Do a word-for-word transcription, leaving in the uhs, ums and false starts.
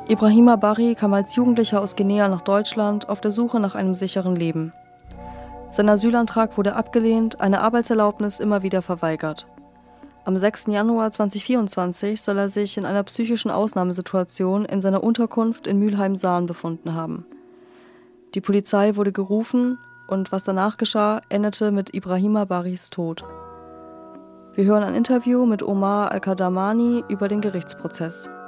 Ibrahima Bari kam als Jugendlicher aus Guinea nach Deutschland auf der Suche nach einem sicheren Leben. Sein Asylantrag wurde abgelehnt, eine Arbeitserlaubnis immer wieder verweigert. Am sechsten Januar zweitausendvierundzwanzig soll er sich in einer psychischen Ausnahmesituation in seiner Unterkunft in Mülheim-Saan befunden haben. Die Polizei wurde gerufen und was danach geschah, endete mit Ibrahima Baris Tod. Wir hören ein Interview mit Omar Al-Kadamani über den Gerichtsprozess.